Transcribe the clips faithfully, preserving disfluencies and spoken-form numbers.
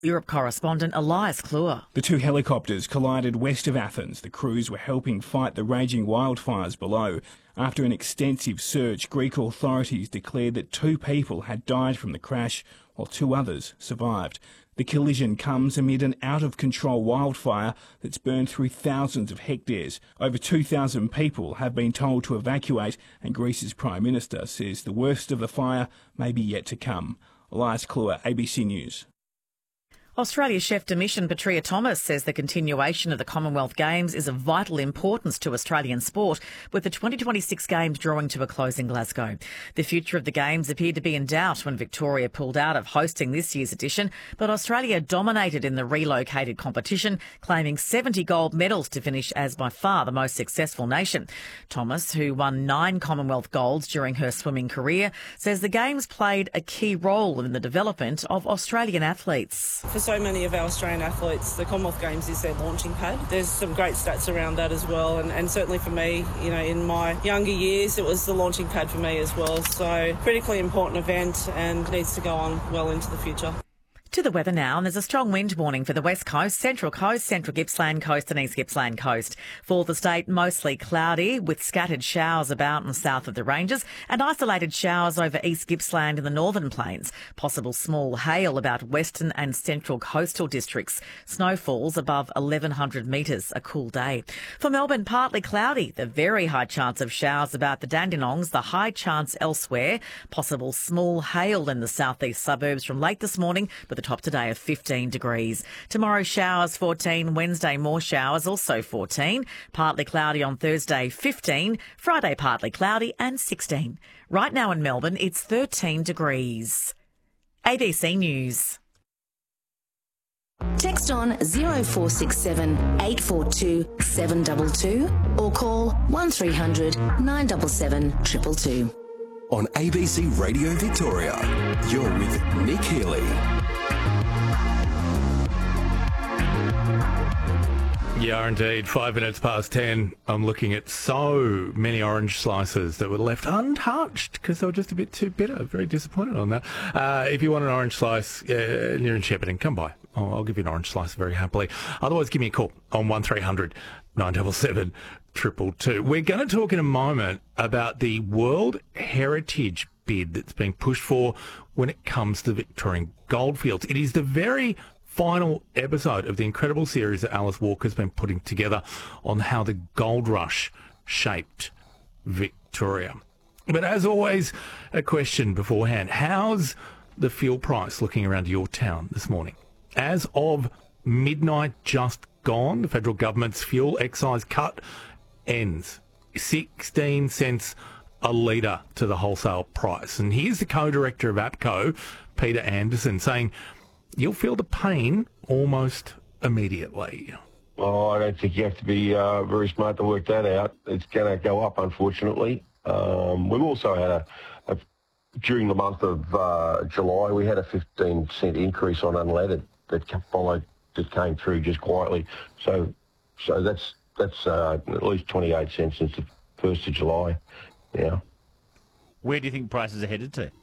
Europe correspondent Elias Kluwer. The two helicopters collided west of Athens. The crews were helping fight the raging wildfires below. After an extensive search, Greek authorities declared that two people had died from the crash, while two others survived. The collision comes amid an out-of-control wildfire that's burned through thousands of hectares. Over two thousand people have been told to evacuate, and Greece's Prime Minister says the worst of the fire may be yet to come. Elias Kluwer, A B C News. Australia chef de mission Petria Thomas says the continuation of the Commonwealth Games is of vital importance to Australian sport, with the twenty twenty-six Games drawing to a close in Glasgow. The future of the Games appeared to be in doubt when Victoria pulled out of hosting this year's edition, but Australia dominated in the relocated competition, claiming seventy gold medals to finish as by far the most successful nation. Thomas, who won nine Commonwealth golds during her swimming career, says the Games played a key role in the development of Australian athletes. For so many of our Australian athletes, the Commonwealth Games is their launching pad. There's some great stats around that as well, and, and certainly for me, you know, in my younger years, it was the launching pad for me as well. So, critically important event and needs to go on well into the future. To the weather now, and there's a strong wind warning for the West Coast, Central Coast, Central Gippsland Coast and East Gippsland Coast. For the state, mostly cloudy with scattered showers about and south of the ranges and isolated showers over East Gippsland and the Northern Plains. Possible small hail about western and central coastal districts. Snowfalls above eleven hundred metres, a cool day. For Melbourne, partly cloudy. The very high chance of showers about the Dandenongs, the high chance elsewhere. Possible small hail in the southeast suburbs from late this morning, with the top today of fifteen degrees. Tomorrow showers fourteen, Wednesday more showers also fourteen, partly cloudy on Thursday fifteen, Friday partly cloudy and sixteen. Right now in Melbourne it's thirteen degrees. A B C News. Text on zero four six seven eight four two seven two two or call one three hundred nine seven seven two two two. On A B C Radio Victoria, you're with Nick Healy. Yeah, indeed. Five minutes past ten. I'm looking at so many orange slices that were left untouched because they were just a bit too bitter. Very disappointed on that. Uh, if you want an orange slice, uh, you're in Shepparton, come by. Oh, I'll give you an orange slice very happily. Otherwise, give me a call on one three hundred nine seven seven two two two. We're going to talk in a moment about the World Heritage bid that's being pushed for when it comes to Victorian goldfields. It is the very final episode of the incredible series that Alice Walker's been putting together on how the gold rush shaped Victoria. But as always, a question beforehand. How's the fuel price looking around your town this morning? As of midnight just gone, the federal government's fuel excise cut ends. sixteen cents a litre to the wholesale price. And here's the co-director of APCO, Peter Anderson, saying you'll feel the pain almost immediately. Oh, I don't think you have to be uh, very smart to work that out. It's going to go up, unfortunately. Um, we've also had a, a, during the month of uh, July, we had a fifteen cent increase on unleaded that followed, that came through just quietly. So, so that's that's uh, at least twenty-eight cents since the first of July. Yeah. Where do you think prices are headed to?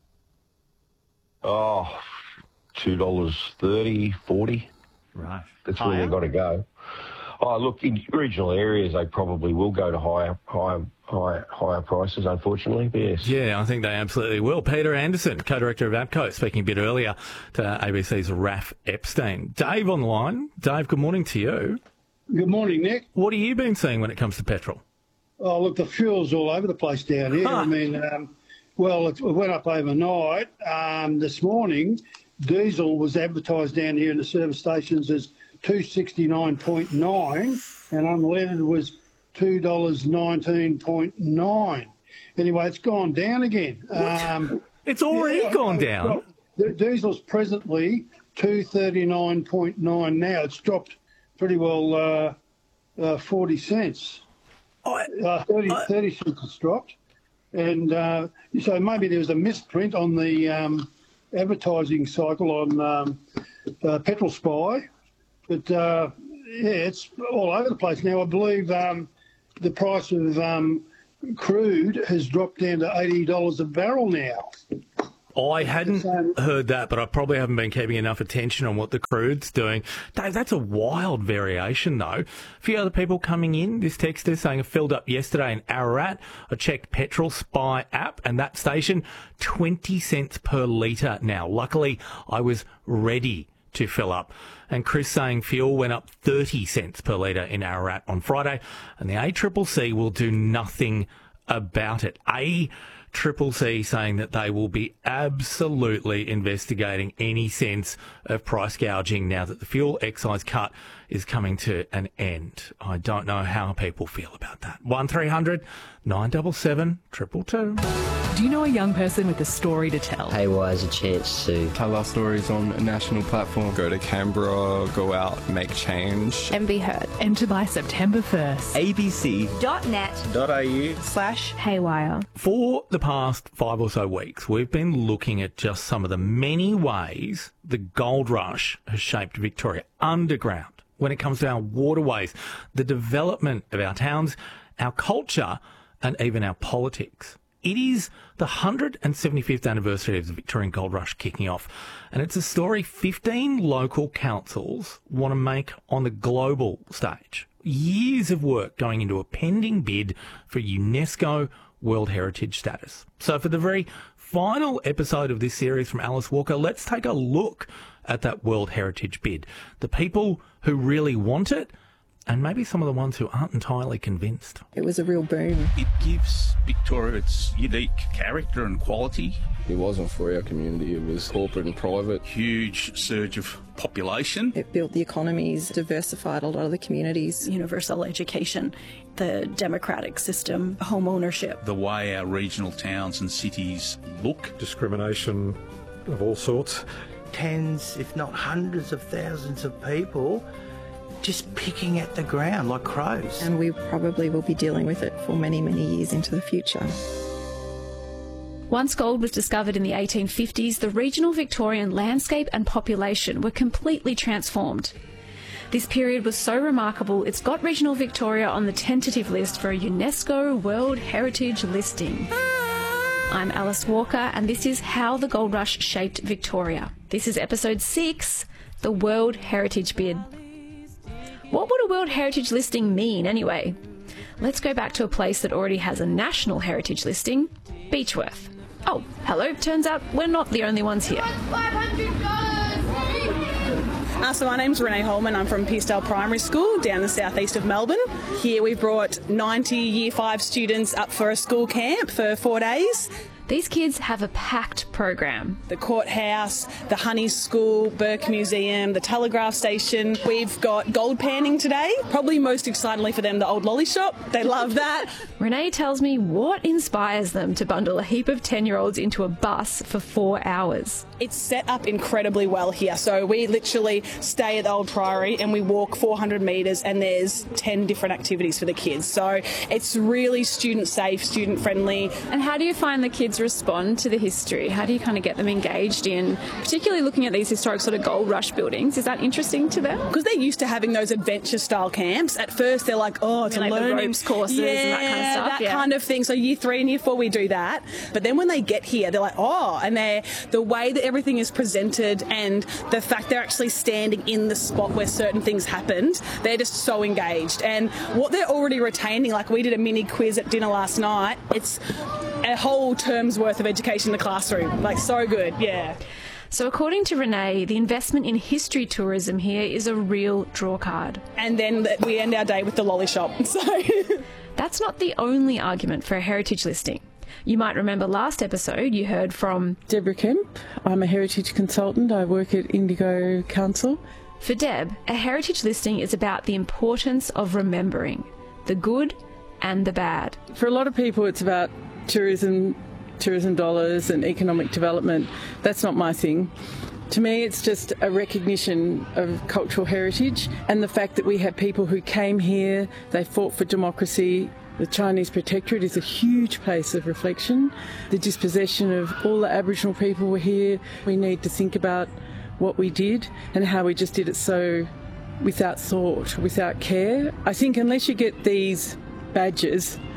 Oh, two dollars thirty, forty. Right. That's Higher? where they've got to go. Oh, look, in regional areas, they probably will go to higher, higher, higher, higher prices, unfortunately. Yes. Yeah, I think they absolutely will. Peter Anderson, co-director of APCO, speaking a bit earlier to A B C's Raf Epstein. Dave on the line. Dave, good morning to you. Good morning, Nick. What have you been seeing when it comes to petrol? Oh, look, the fuel's all over the place down here. Huh. I mean, um, well, it went up overnight. Um, this morning, diesel was advertised down here in the service stations as two sixty-nine point nine and unleaded was two dollars nineteen point nine. Anyway, it's gone down again. Um, it's already yeah, gone down. Well, the diesel's presently two thirty-nine point nine now. It's dropped pretty well uh, uh, forty cents. I, uh, thirty, I, thirty cents it's dropped. And uh, so maybe there was a misprint on the um, advertising cycle on um, uh, Petrol Spy. But, uh, yeah, it's all over the place now. I believe um, the price of um, crude has dropped down to eighty dollars a barrel now. I hadn't heard that, but I probably haven't been keeping enough attention on what the crude's doing. Dave, that's a wild variation, though. A few other people coming in. This texter saying I filled up yesterday in Ararat. I checked Petrol Spy app, and that station, twenty cents per litre now. Luckily, I was ready to fill up. And Chris saying fuel went up thirty cents per litre in Ararat on Friday, and the A C C C will do nothing about it. A Triple C saying that they will be absolutely investigating any sense of price gouging now that the fuel excise cut is coming to an end. I don't know how people feel about that. one three hundred nine seven seven two two two. Do you know a young person with a story to tell? Haywire has a chance to tell our stories on a national platform. Go to Canberra, go out, make change. And be heard. Enter by September first. A B C dot net dot A U slash Haywire. For the past five or so weeks, we've been looking at just some of the many ways the gold rush has shaped Victoria underground when it comes to our waterways, the development of our towns, our culture, and even our politics. It is the one hundred seventy-fifth anniversary of the Victorian Gold Rush kicking off, and it's a story fifteen local councils want to make on the global stage. Years of work going into a pending bid for UNESCO World Heritage status. So for the very final episode of this series from Alice Walker, let's take a look at that World Heritage bid. The people who really want it, and maybe some of the ones who aren't entirely convinced. It was a real boom. It gives Victoria its unique character and quality. It wasn't for our community, it was corporate and private. Huge surge of population. It built the economies, diversified a lot of the communities. Universal education, the democratic system, home ownership. The way our regional towns and cities look. Discrimination of all sorts. Tens, if not hundreds of thousands of people just picking at the ground like crows. And we probably will be dealing with it for many, many years into the future. Once gold was discovered in the eighteen fifties, the regional Victorian landscape and population were completely transformed. This period was so remarkable, it's got regional Victoria on the tentative list for a UNESCO World Heritage listing. I'm Alice Walker, and this is How the Gold Rush Shaped Victoria. This is episode six, the World Heritage Bid. What would a World Heritage listing mean anyway? Let's go back to a place that already has a national heritage listing, Beechworth. Oh, hello, turns out we're not the only ones here. Uh, so my name's Renee Holman, I'm from Peacedale Primary School down the southeast of Melbourne. Here we've brought ninety Year five students up for a school camp for four days. These kids have a packed program. The courthouse, the Honey School, Burke Museum, the Telegraph Station. We've got gold panning today. Probably most excitedly for them, the old lolly shop. They love that. Renee tells me what inspires them to bundle a heap of ten-year-olds into a bus for four hours. It's set up incredibly well here. So we literally stay at the old Priory and we walk four hundred metres and there's ten different activities for the kids. So it's really student safe, student friendly. And how do you find the kids respond to the history? How do you kind of get them engaged in, particularly looking at these historic sort of gold rush buildings? Is that interesting to them? Because they're used to having those adventure style camps. At first they're like, oh, it's a like learning the ropes courses yeah, and that kind of stuff. that yeah. kind of thing. So year three and year four we do that. But then when they get here, they're like, oh, and they're the way that everything is presented and the fact they're actually standing in the spot where certain things happened, they're just so engaged. And what they're already retaining, like we did a mini quiz at dinner last night, it's a whole term's worth of education in the classroom. Like, so good, yeah. So according to Renee, the investment in history tourism here is a real drawcard. And then we end our day with the lolly shop. So that's not the only argument for a heritage listing. You might remember last episode you heard from Deborah Kemp. I'm a heritage consultant. I work at Indigo Council. For Deb, a heritage listing is about the importance of remembering the good and the bad. For a lot of people it's about tourism, tourism dollars and economic development. That's not my thing. To me, it's just a recognition of cultural heritage and the fact that we have people who came here, they fought for democracy. The Chinese Protectorate is a huge place of reflection. The dispossession of all the Aboriginal people were here. We need to think about what we did and how we just did it so without thought, without care. I think unless you get these badges,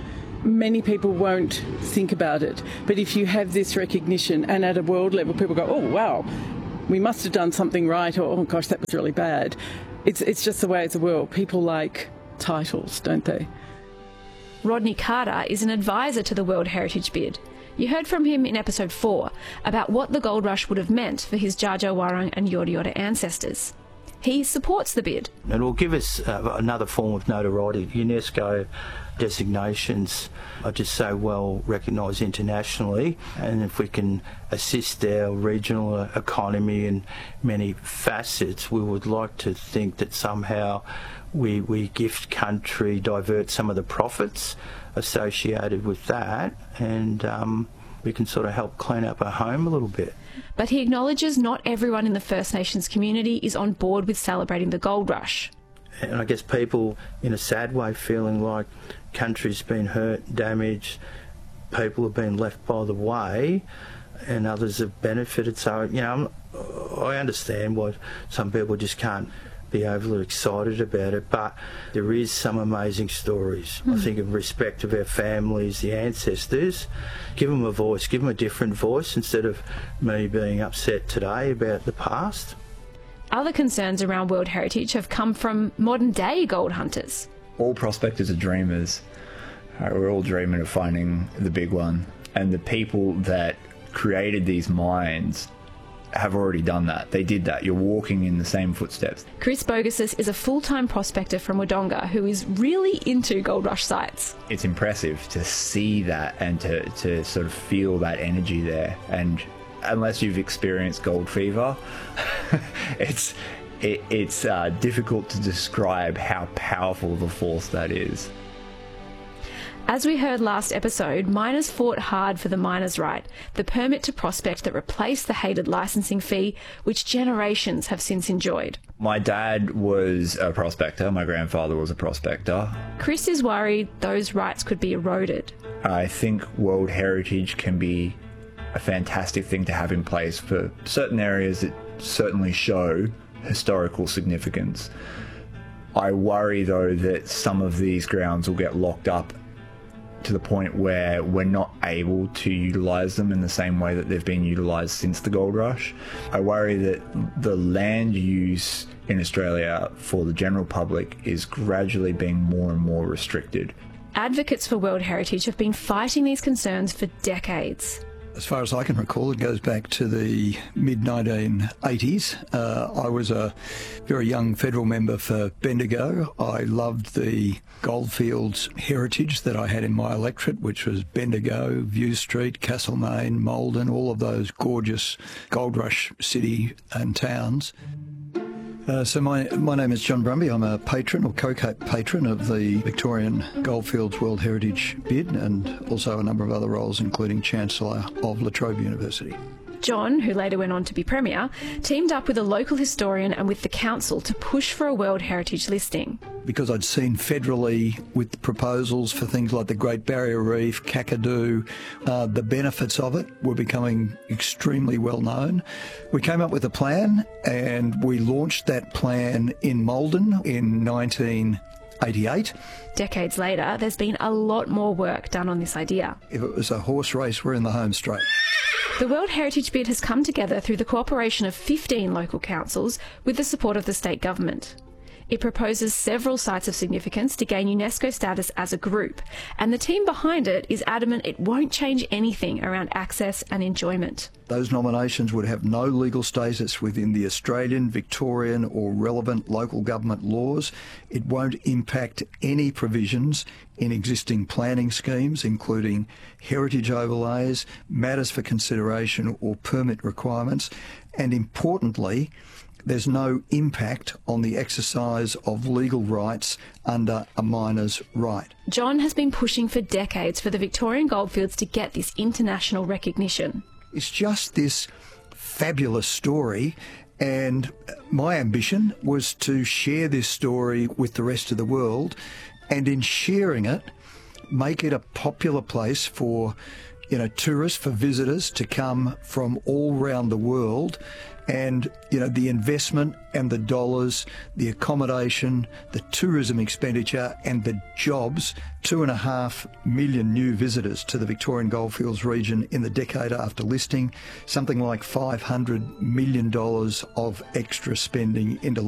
many people won't think about it. But if you have this recognition and at a world level people go, oh, wow, we must have done something right, or, oh, gosh, that was really bad. It's, it's just the way it's the world. People like titles, don't they? Rodney Carter is an advisor to the World Heritage bid. You heard from him in episode four about what the gold rush would have meant for his Dja Dja Wurrung and Yorta Yorta ancestors. He supports the bid. It will give us uh, another form of notoriety. UNESCO designations are just so well recognised internationally, and if we can assist our regional economy in many facets, we would like to think that somehow we, we gift country, divert some of the profits associated with that, and um, we can sort of help clean up our home a little bit. But he acknowledges not everyone in the First Nations community is on board with celebrating the gold rush. And I guess people, in a sad way, feeling like country's been hurt, damaged, people have been left by the way, and others have benefited. So, you know, I'm, I understand why some people just can't be overly excited about it, but there is some amazing stories. Mm. I think in respect of our families, the ancestors, give them a voice, give them a different voice instead of me being upset today about the past. Other concerns around World Heritage have come from modern day gold hunters. All prospectors are dreamers. Uh, we're all dreaming of finding the big one, and the people that created these mines have already done that. They did that. You're walking in the same footsteps. Chris Bogasus is a full-time prospector from Wodonga who is really into gold rush sites. It's impressive to see that and to, to sort of feel that energy there. And unless you've experienced gold fever, it's it, it's uh, difficult to describe how powerful the force that is. As we heard last episode, miners fought hard for the miner's right, the permit to prospect that replaced the hated licensing fee, which generations have since enjoyed. My dad was a prospector, my grandfather was a prospector. Chris is worried those rights could be eroded. I think World Heritage can be a fantastic thing to have in place for certain areas that certainly show historical significance. I worry, though, that some of these grounds will get locked up to the point where we're not able to utilise them in the same way that they've been utilised since the gold rush. I worry that the land use in Australia for the general public is gradually being more and more restricted. Advocates for World Heritage have been fighting these concerns for decades. As far as I can recall, it goes back to the mid nineteen eighties. Uh, I was a very young federal member for Bendigo. I loved the goldfields heritage that I had in my electorate, which was Bendigo, View Street, Castlemaine, Maldon, all of those gorgeous gold rush city and towns. Uh, so my my name is John Brumby. I'm a patron or co-patron of the Victorian Goldfields World Heritage bid, and also a number of other roles, including Chancellor of La Trobe University. John, who later went on to be Premier, teamed up with a local historian and with the council to push for a World Heritage listing. Because I'd seen federally with proposals for things like the Great Barrier Reef, Kakadu, uh, the benefits of it were becoming extremely well known. We came up with a plan and we launched that plan in Maldon in nineteen eighty-eight. Decades later, there's been a lot more work done on this idea. If it was a horse race, we're in the home straight. The World Heritage bid has come together through the cooperation of fifteen local councils with the support of the state government. It proposes several sites of significance to gain UNESCO status as a group, and the team behind it is adamant it won't change anything around access and enjoyment. Those nominations would have no legal status within the Australian, Victorian or relevant local government laws. It won't impact any provisions in existing planning schemes, including heritage overlays, matters for consideration or permit requirements, and importantly, there's no impact on the exercise of legal rights under a miner's right. John has been pushing for decades for the Victorian goldfields to get this international recognition. It's just this fabulous story, and my ambition was to share this story with the rest of the world, and in sharing it, make it a popular place for, you know, tourists, for visitors to come from all around the world And, you know, the investment and the dollars, the accommodation, the tourism expenditure and the jobs, two and a half million new visitors to the Victorian Goldfields region in the decade after listing, something like five hundred million dollars of extra spending into